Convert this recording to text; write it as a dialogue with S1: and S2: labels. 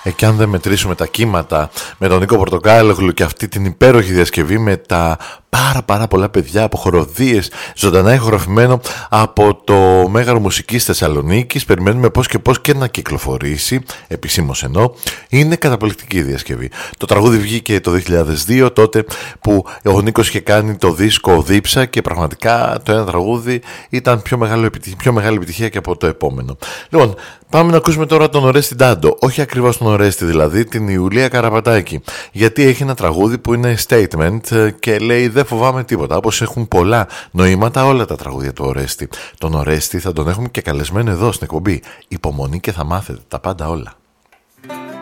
S1: Και αν δεν μετρήσουμε τα κύματα με τον Νίκο Πορτοκάλογλου και αυτή την υπέροχη διασκευή με τα πάρα πολλά παιδιά από χοροδίες, ζωντανά ηχογραφημένο από το Μέγαρο Μουσικής Θεσσαλονίκης. Περιμένουμε πώς και να κυκλοφορήσει, επισήμως εννοώ. Είναι καταπληκτική διασκευή. Το τραγούδι βγήκε το 2002, τότε που ο Νίκος είχε κάνει το δίσκο Δίψα, και πραγματικά το ένα τραγούδι ήταν πιο μεγάλη επιτυχία και από το επόμενο. Λοιπόν, πάμε να ακούσουμε τώρα τον Ορέστη Ντάντο. Όχι ακριβώς τον Ορέστη δηλαδή, την Ιουλία Καραπατάκη. Γιατί έχει ένα τραγούδι που είναι statement και λέει δεν φοβάμαι τίποτα. Όπως έχουν πολλά νοήματα όλα τα τραγούδια του Ορέστη. Τον Ορέστη θα τον έχουμε και καλεσμένο εδώ στην εκπομπή. Υπομονή και θα μάθετε τα πάντα όλα.